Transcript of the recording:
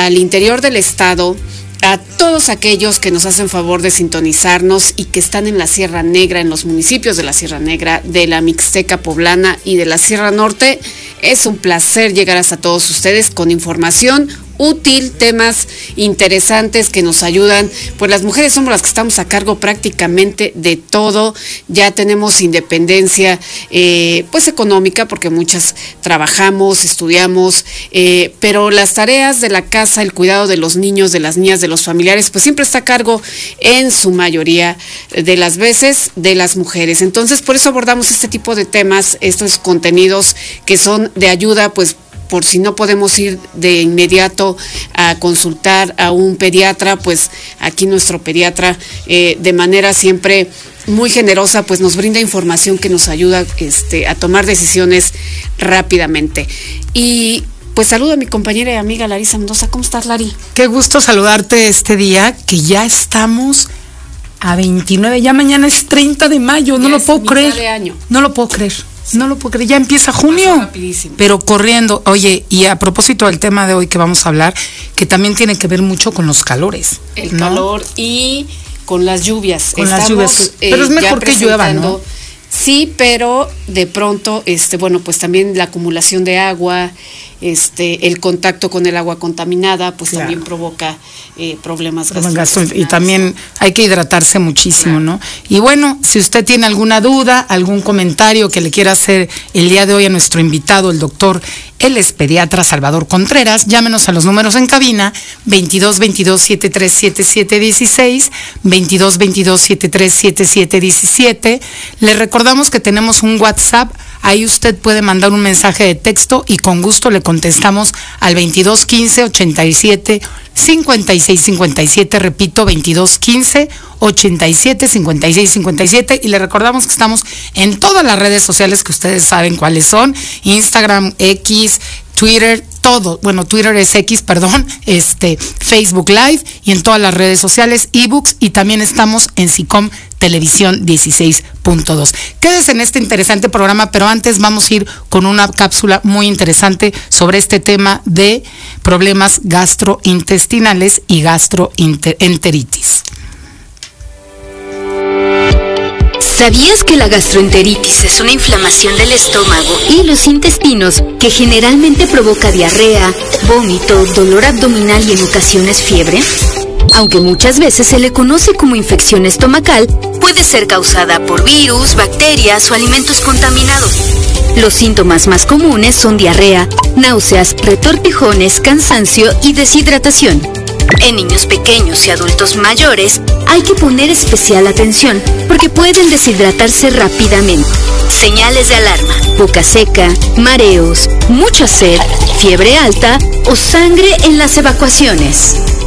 al interior del estado, a todos aquellos que nos hacen favor de sintonizarnos y que están en la Sierra Negra, en los municipios de la Sierra Negra, de la Mixteca Poblana y de la Sierra Norte. Es un placer llegar hasta todos ustedes con información útil, temas interesantes que nos ayudan. Pues las mujeres somos las que estamos a cargo prácticamente de todo. Ya tenemos independencia pues económica, porque muchas trabajamos, estudiamos, pero las tareas de la casa, el cuidado de los niños, de las niñas, de los familiares, pues siempre está a cargo en su mayoría de las veces de las mujeres. Entonces por eso abordamos este tipo de temas, estos contenidos que son de ayuda, pues por si no podemos ir de inmediato a consultar a un pediatra, pues aquí nuestro pediatra de manera siempre muy generosa, pues nos brinda información que nos ayuda a tomar decisiones rápidamente. Y pues saludo a mi compañera y amiga Larisa Mendoza. ¿Cómo estás, Lari? Qué gusto saludarte este día, que ya estamos a 29, ya mañana es 30 de mayo, no lo puedo creer. No lo puedo creer. No lo puedo creer, ya empieza junio, pero corriendo. Oye, y a propósito del tema de hoy que vamos a hablar, que también tiene que ver mucho con los calores. El calor y con las lluvias. Las lluvias. Pero es mejor que llueva, ¿no? Sí, pero de pronto, bueno, pues también la acumulación de agua, el contacto con el agua contaminada, pues claro, también provoca problemas gastrointestinales. Y también hay que hidratarse muchísimo, claro, ¿no? Y bueno, si usted tiene alguna duda, algún comentario que le quiera hacer el día de hoy a nuestro invitado, el doctor, él es pediatra Salvador Contreras, llámenos a los números en cabina, 2222-737716, 2222-737717. Le recordamos que tenemos un WhatsApp. Ahí usted puede mandar un mensaje de texto y con gusto le contestamos al 2215-87-5657, repito, 2215-87-5657, y le recordamos que estamos en todas las redes sociales que ustedes saben cuáles son: Instagram, X, Twitter, todo. Bueno, Twitter es X, perdón, Facebook Live, y en todas las redes sociales, ebooks, y también estamos en SICOM Televisión 16.2. Quédese en este interesante programa, pero antes vamos a ir con una cápsula muy interesante sobre este tema de problemas gastrointestinales y gastroenteritis. ¿Sabías que la gastroenteritis es una inflamación del estómago y los intestinos que generalmente provoca diarrea, vómito, dolor abdominal y en ocasiones fiebre? Aunque muchas veces se le conoce como infección estomacal, puede ser causada por virus, bacterias o alimentos contaminados. Los síntomas más comunes son diarrea, náuseas, retortijones, cansancio y deshidratación. En niños pequeños y adultos mayores hay que poner especial atención porque pueden deshidratarse rápidamente. Señales de alarma: boca seca, mareos, mucha sed, fiebre alta o sangre en las evacuaciones.